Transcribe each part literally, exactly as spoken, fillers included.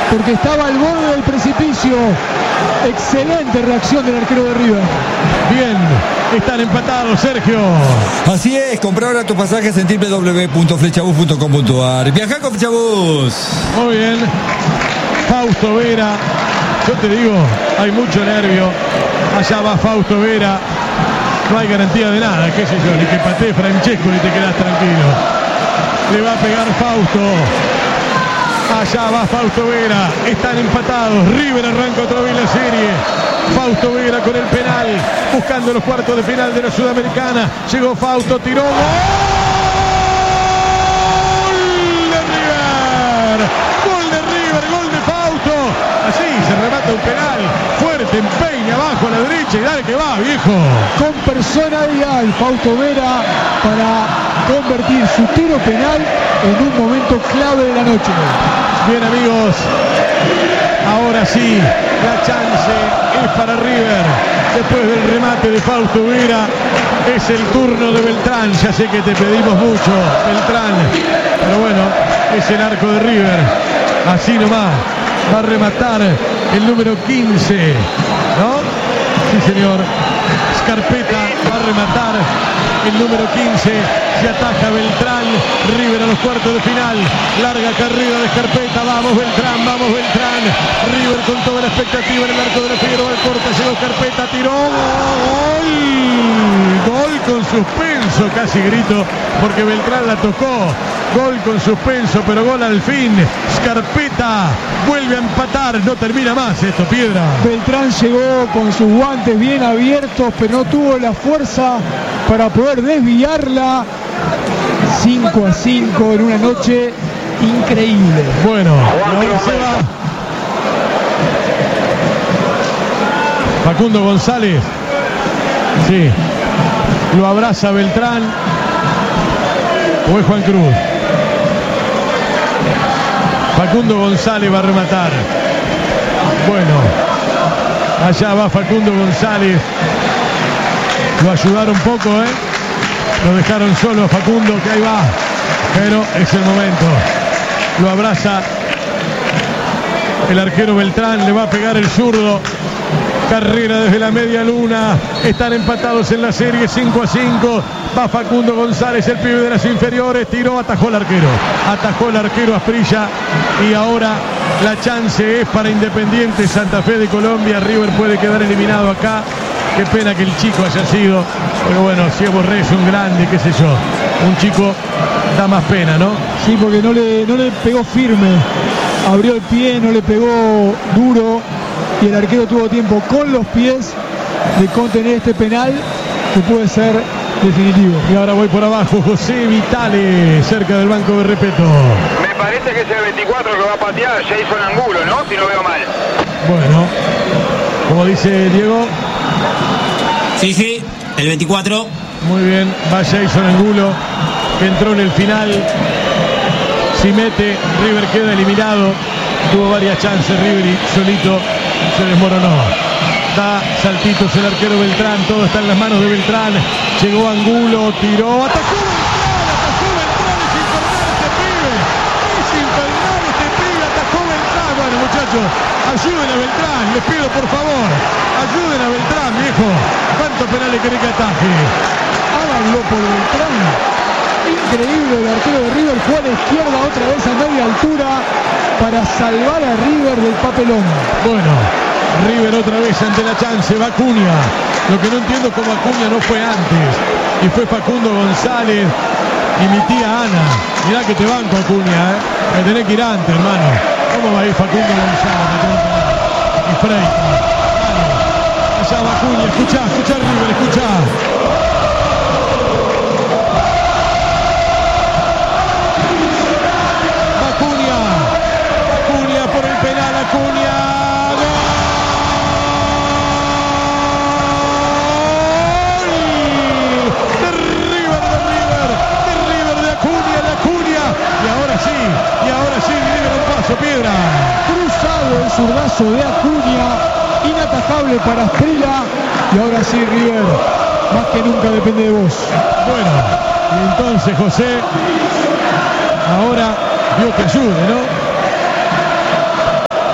porque estaba al borde del precipicio. Excelente reacción del arquero de River. Bien, están empatados, Sergio. Así es, compra ahora tus pasajes en doble u doble u doble u punto flechabus punto com punto a r. Viaja con Flechabus. Muy bien. Fausto Vera. Yo te digo, hay mucho nervio. Allá va Fausto Vera. No hay garantía de nada, qué sé yo, ni que patee Francesco y te quedas tranquilo. Le va a pegar Fausto. Allá va Fausto Vera. Están empatados. River arranca otra vez la serie. Fausto Vera con el penal. Buscando los cuartos de final de la Sudamericana. Llegó Fausto, tiró. ¡Gol de River! ¡Gol de River! ¡Gol de Fausto! Así se remata un penal. Fuerte, empeña abajo a la derecha y dale que va, viejo. Con personalidad Fausto Vera para convertir su tiro penal en un momento clave de la noche. Bien, amigos, ahora sí la chance es para River. Después del remate de Fausto Vera es el turno de Beltrán. Ya sé que te pedimos mucho, Beltrán, pero bueno, es el arco de River. Así nomás va a rematar el número quince, ¿no? Sí, señor. Scarpetta va a rematar el número quince. Se ataja Beltrán. River a los cuartos de final. Larga carrera de Scarpetta. Vamos Beltrán, vamos Beltrán. River con toda la expectativa en el arco de la Figueroa. Corta, llegó Scarpetta, tiró. ¡Gol! Gol con suspenso, casi grito, porque Beltrán la tocó. Gol con suspenso, pero gol al fin. Scarpetta vuelve a empatar. No termina más esto, Piedra. Beltrán llegó con sus guantes bien abiertos, pero no tuvo la fuerza para poder desviarla. cinco a cinco en una noche increíble. Bueno, ahora se va Facundo González. Sí, lo abraza Beltrán. O es Juan Cruz. Facundo González va a rematar. Bueno, allá va Facundo González. Lo ayudaron un poco, ¿eh? Lo dejaron solo a Facundo, que ahí va. Pero es el momento. Lo abraza el arquero Beltrán. Le va a pegar el zurdo. Carrera desde la media luna. Están empatados en la serie cinco a cinco. Va Facundo González, el pibe de las inferiores. Tiró, atajó el arquero. Atajó el arquero Asprilla. Y ahora la chance es para Independiente Santa Fe de Colombia. River puede quedar eliminado acá. Qué pena que el chico haya sido. Pero bueno, si es Borré, es un grande, qué sé yo. Un chico da más pena, ¿no? Sí, porque no le, no le pegó firme. Abrió el pie, no le pegó duro. Y el arquero tuvo tiempo con los pies de contener este penal que puede ser definitivo. Y ahora voy por abajo, José Vitale, cerca del banco de Repeto. Me parece que es el veinticuatro que va a patear Jason Angulo, ¿no? Si no veo mal. Bueno, como dice Diego. Sí, sí, el veinticuatro. Muy bien, va Jason Angulo, que entró en el final. Si mete, River queda eliminado. Tuvo varias chances River y solito se desmoronó. Da saltitos el arquero Beltrán, todo está en las manos de Beltrán. Llegó Angulo, tiró, atacó Beltrán, atacó Beltrán, es infernal este pibe. Es infernal este pibe, atacó Beltrán. Bueno, muchachos, ayuden a Beltrán, les pido por favor. Ayuden a Beltrán, viejo. ¿Cuántos penales querés que ataje? Háganlo por Beltrán. Increíble, el arquero de River fue a la izquierda otra vez a media altura para salvar a River del papelón. Bueno, River otra vez ante la chance, va Acuña. Lo que no entiendo es cómo Acuña no fue antes. Y fue Facundo González y mi tía Ana. Mirá que te banco, Acuña, ¿eh? Me tenés que ir antes, hermano. ¿Cómo va a ir Facundo González? Y Frey. Allá va Acuña, escuchá, escuchá River, escuchá. Piedra. Cruzado el zurdazo de Acuña, inatajable para Asprilla. Y ahora sí, River, más que nunca depende de vos. Bueno, y entonces José, ahora Dios te ayude, ¿no?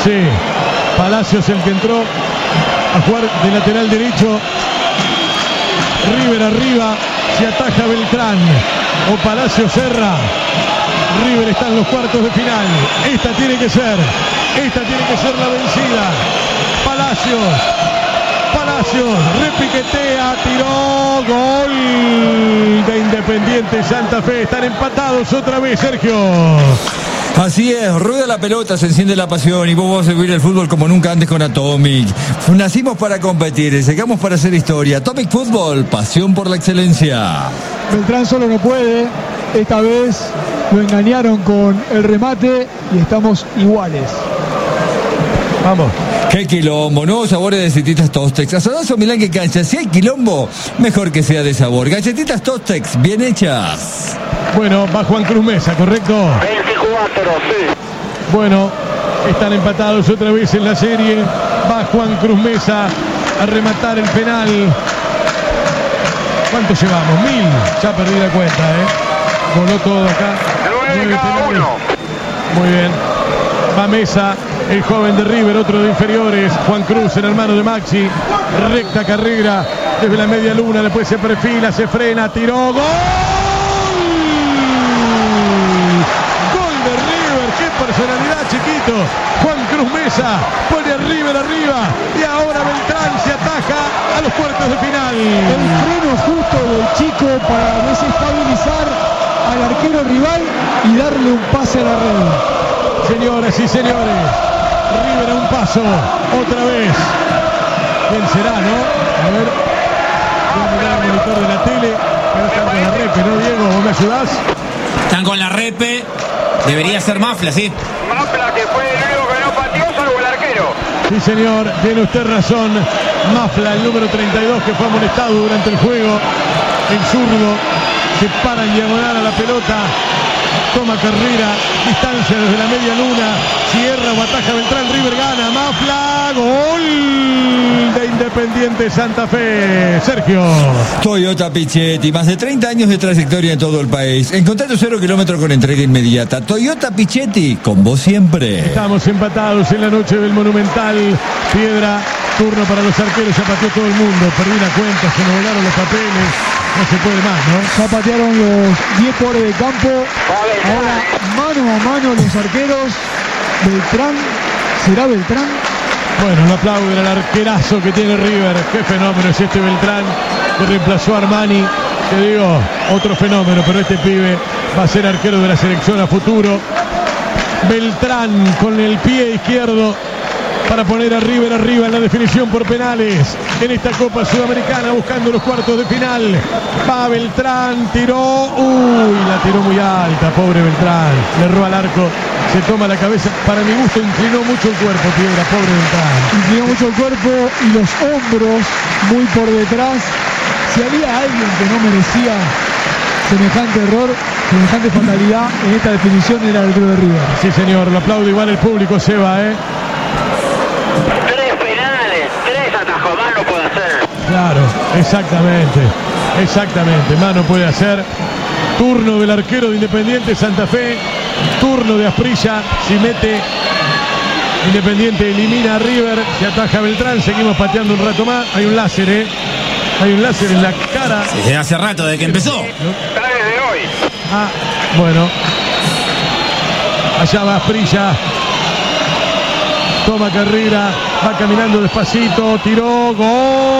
Sí, Palacios el que entró a jugar de lateral derecho. River arriba, se ataja Beltrán o Palacio Serra. River está en los cuartos de final. Esta tiene que ser, esta tiene que ser la vencida. Palacios, Palacios, repiquetea, tiró, gol de Independiente Santa Fe. Están empatados otra vez, Sergio. Así es, rueda la pelota, se enciende la pasión y vos vas a vivir el fútbol como nunca antes con Atomic. Nacimos para competir, llegamos para hacer historia. Atomic Fútbol, pasión por la excelencia. Beltrán solo no puede, esta vez lo engañaron con el remate y estamos iguales. Vamos. Qué quilombo, nuevos sabores de galletitas Tostex. Asadoso Milán que cancha, si hay quilombo, mejor que sea de sabor. Galletitas Tostex, bien hechas. Bueno, va Juan Cruz Mesa, ¿correcto? veinticuatro, sí. Bueno, están empatados otra vez en la serie. Va Juan Cruz Mesa a rematar el penal. ¿Cuánto llevamos? Mil. Ya perdí la cuenta, ¿eh? Voló todo acá. nueve cada uno. Muy bien. Va Mesa, el joven de River, otro de inferiores. Juan Cruz, el hermano de Maxi. Recta carrera desde la media luna. Después se perfila, se frena, tiró. ¡Gol! Personalidad, chiquito. Juan Cruz Mesa pone a River arriba y ahora Beltrán se ataja a los cuartos de final. El freno justo del chico para desestabilizar al arquero rival y darle un pase a la red. Señoras y señores, River a un paso, otra vez. ¿Quién será, no? A ver, voy a mirar el monitor de la tele, pero están con la repe, ¿no, Diego? ¿Vos me ayudás? Están con la repe. Debería ser Mafla, sí. Mafla, que fue el único que no pateó, salvo el arquero. Sí, señor, tiene usted razón. Mafla, el número treinta y dos, que fue amonestado durante el juego. El zurdo se para en diagonal a la pelota. Toma carrera, distancia desde la media luna. Cierra o ataja Beltrán, River gana. Mafla, gol de Independiente Santa Fe. Sergio. Toyota Pichetti, más de treinta años de trayectoria en todo el país. Encontrá tu cero kilómetro con entrega inmediata. Toyota Pichetti, con vos siempre. Estamos empatados en la noche del Monumental. Piedra, turno para los arqueros. Ya pateó todo el mundo. Perdí la cuenta, se nos volaron los papeles. No se puede más, ¿no? Ya patearon los diez jugadores de campo. Ahora mano a mano los arqueros. Beltrán, ¿será Beltrán? Bueno, lo aplauden al arquerazo que tiene River. Qué fenómeno es este Beltrán, que reemplazó a Armani. Te digo, otro fenómeno, pero este pibe va a ser arquero de la selección a futuro. Beltrán con el pie izquierdo para poner a River arriba en la definición por penales en esta Copa Sudamericana, buscando los cuartos de final. Va Beltrán, tiró, uy, la tiró muy alta, pobre Beltrán, le erró al arco, se toma la cabeza, para mi gusto inclinó mucho el cuerpo, Piedra, pobre Beltrán. Inclinó mucho el cuerpo y los hombros muy por detrás. Si había alguien que no merecía semejante error, semejante fatalidad en esta definición, era el arquero de River. Sí, señor, lo aplaude igual el público, Seba, ¿eh? Tres penales, tres atajos, más no puede hacer. Claro, exactamente, exactamente, más no puede hacer. Turno del arquero de Independiente Santa Fe, turno de Asprilla, si mete Independiente elimina a River, se ataja Beltrán, seguimos pateando un rato más, hay un láser, ¿eh? Hay un láser en la cara. Sí, desde hace rato, desde que empezó. Está desde hoy. Ah, bueno. Allá va Asprilla. Toma carrera, va caminando despacito, tiró, gol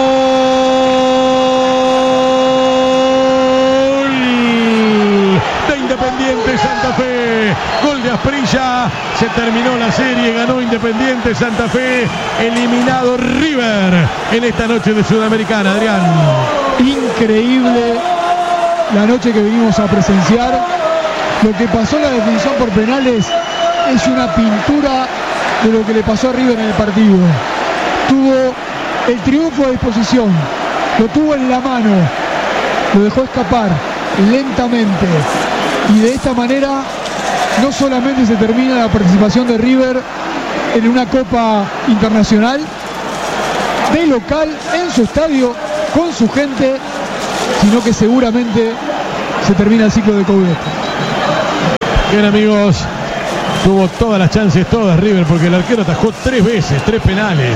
de Independiente Santa Fe, gol de Asprilla, se terminó la serie, ganó Independiente Santa Fe, eliminado River en esta noche de Sudamericana, Adrián. Increíble la noche que venimos a presenciar. Lo que pasó en la definición por penales es una pintura de lo que le pasó a River en el partido. Tuvo el triunfo a disposición, lo tuvo en la mano, lo dejó escapar lentamente y de esta manera no solamente se termina la participación de River en una Copa Internacional de local en su estadio con su gente, sino que seguramente se termina el ciclo de Coudet. Bien, amigos, Tuvo todas las chances, todas River, porque el arquero atajó tres veces, tres penales.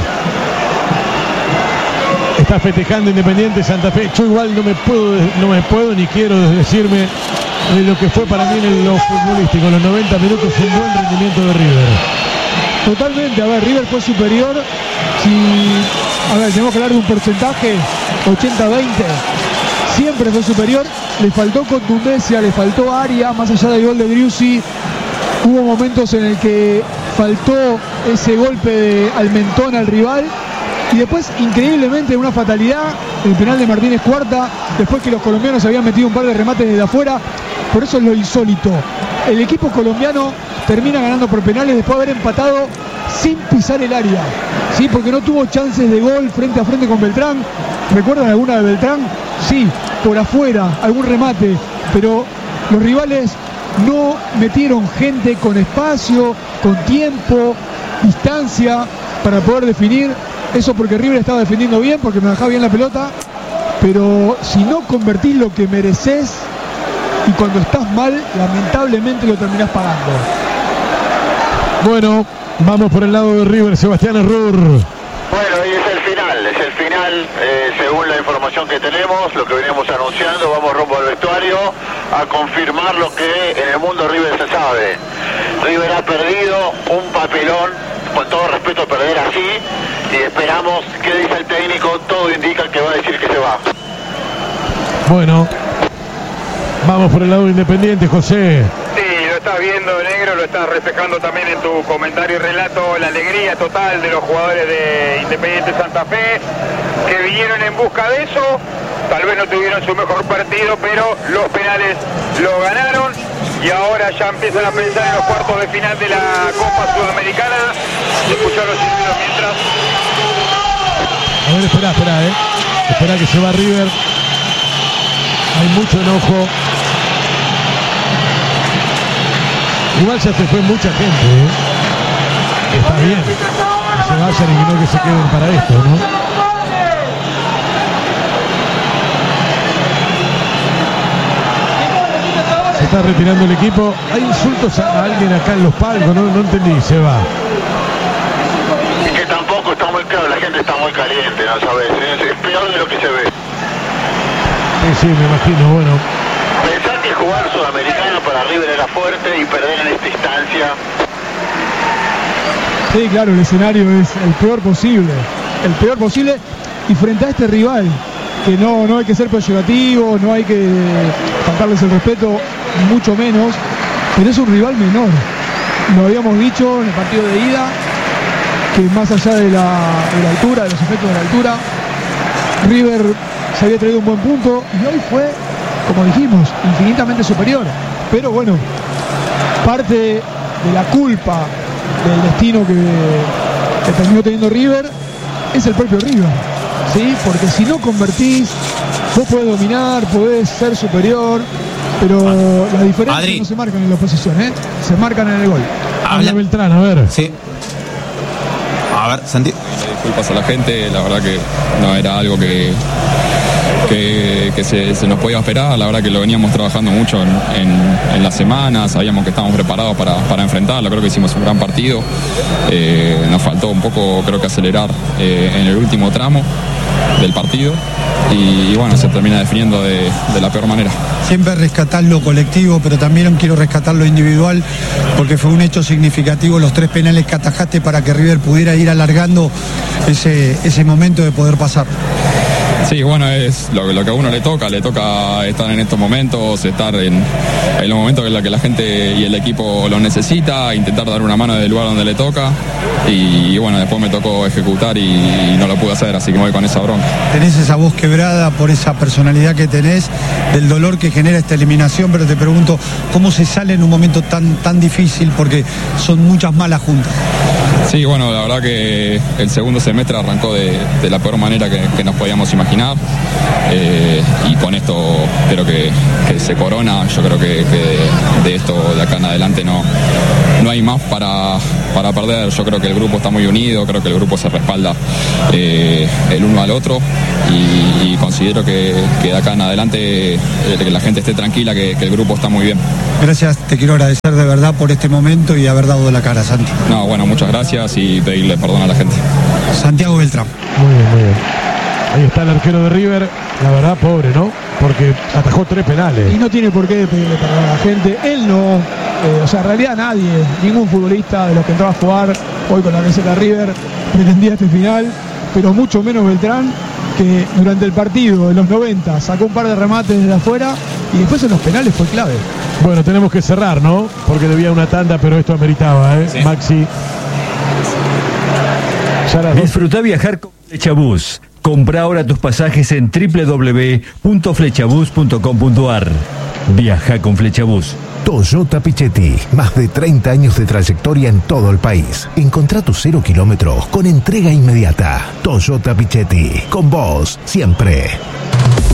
Está festejando Independiente Santa Fe. Yo igual no me puedo, no me puedo ni quiero desdecirme de lo que fue para mí en lo futbolístico. Los noventa minutos fue un buen rendimiento de River. Totalmente, a ver, River fue superior. Si, a ver, tenemos que hablar de un porcentaje, ochenta veinte. Siempre fue superior. Le faltó contundencia, le faltó área, más allá del gol de Driussi. Hubo momentos en el que faltó ese golpe de Almentón al rival. Y después, increíblemente, una fatalidad, el penal de Martínez Cuarta, después que los colombianos habían metido un par de remates desde afuera. Por eso es lo insólito. El equipo colombiano termina ganando por penales después de haber empatado sin pisar el área, ¿sí? Porque no tuvo chances de gol frente a frente con Beltrán. ¿Recuerdan alguna de Beltrán? Sí, por afuera, algún remate. Pero los rivales no metieron gente con espacio, con tiempo, distancia para poder definir. Eso porque River estaba defendiendo bien, porque me dejaba bien la pelota. Pero si no convertís lo que mereces, y cuando estás mal, lamentablemente lo terminás pagando. Bueno, vamos por el lado de River, Sebastián Errur. Bueno, y es el final, es el final, eh, según la información que tenemos, lo que veníamos anunciando, vamos rumbo al vestuario a confirmar lo que en el mundo River se sabe. River ha perdido un papelón, con todo respeto perder así, y esperamos qué dice el técnico, todo indica que va a decir que se va. Bueno, vamos por el lado Independiente, José. Sí, lo estás viendo, negro, lo estás reflejando también en tu comentario y relato, la alegría total de los jugadores de Independiente Santa Fe, que vinieron en busca de eso. Tal vez no tuvieron su mejor partido, pero los penales lo ganaron y ahora ya empiezan a pensar en los cuartos de final de la Copa Sudamericana. Escuchar los silbidos mientras. A ver, espera, espera, eh. Espera que se va River. Hay mucho enojo. Igual ya se fue mucha gente, ¿eh? Está bien que se vayan y no que se queden para esto, ¿no? Se está retirando el equipo. Hay insultos a alguien acá en los palcos, no, no entendí, se va. Y que tampoco está muy claro, la gente está muy caliente, ¿no sabes? Es, es peor de lo que se ve. Sí, sí, me imagino, bueno. Pensar que jugar Sudamericana para River era fuerte y perder en esta instancia. Sí, claro, el escenario es el peor posible, el peor posible, y frente a este rival, que no, no hay que ser peyorativo, no hay que faltarles el respeto, mucho menos, pero es un rival menor. Lo habíamos dicho en el partido de ida, que más allá de la, de la altura, de los efectos de la altura, River se había traído un buen punto y hoy fue, como dijimos, infinitamente superior. Pero bueno, parte de la culpa del destino que, que terminó teniendo River es el propio River, ¿sí? Porque si no convertís, vos podés dominar, podés ser superior, pero las diferencias Adri. no se marcan en la oposición, ¿eh? Se marcan en el gol. Habla Beltrán, a ver. Sí. A ver, Santi. Disculpas a la gente, la verdad que no era algo que, que, que se, se nos podía esperar, la verdad que lo veníamos trabajando mucho en, en, en las semanas, sabíamos que estábamos preparados para, para enfrentarlo, creo que hicimos un gran partido, eh, nos faltó un poco creo que acelerar eh, en el último tramo del partido y, y bueno, se termina definiendo de, de la peor manera. Siempre rescatar lo colectivo, pero también quiero rescatar lo individual, porque fue un hecho significativo los tres penales que atajaste para que River pudiera ir alargando ese, ese momento de poder pasar. Sí, bueno, es lo, lo que a uno le toca, le toca estar en estos momentos, estar en, en los momentos en los que la gente y el equipo lo necesita, intentar dar una mano del lugar donde le toca y, y bueno, después me tocó ejecutar y, y no lo pude hacer, así que me voy con esa bronca. Tenés esa voz quebrada por esa personalidad que tenés, del dolor que genera esta eliminación, pero te pregunto, ¿cómo se sale en un momento tan, tan difícil? Porque son muchas malas juntas. Sí, bueno, la verdad que el segundo semestre arrancó de, de la peor manera que, que nos podíamos imaginar eh, y con esto creo que, que se corona, yo creo que, que de esto de acá en adelante no, no hay más para, para perder. Yo creo que el grupo está muy unido, creo que el grupo se respalda eh, el uno al otro y, y considero que, que de acá en adelante eh, que la gente esté tranquila, que, que el grupo está muy bien. Gracias, te quiero agradecer de verdad por este momento y haber dado la cara, Santi. No, bueno, muchas gracias y pedirle perdón a la gente. Santiago Beltrán. Muy bien, muy bien. Ahí está el arquero de River, la verdad pobre, ¿no? Porque atajó tres penales. Y no tiene por qué pedirle perdón a la gente. Él no, eh, o sea, en realidad nadie, ningún futbolista de los que entraba a jugar hoy con la camiseta de River pretendía este final, pero mucho menos Beltrán, que durante el partido de los noventa sacó un par de remates desde afuera y después en los penales fue clave. Bueno, tenemos que cerrar, ¿no? Porque debía una tanda, pero esto ameritaba, ¿eh? Sí. Maxi. Disfruta viajar con Flechabús. Compra ahora tus pasajes en doble u doble u doble u punto flechabús punto com punto a r. Viaja con Flechabús. Toyota Pichetti, más de treinta años de trayectoria en todo el país. Encontrá tus cero kilómetros con entrega inmediata. Toyota Pichetti, con vos siempre.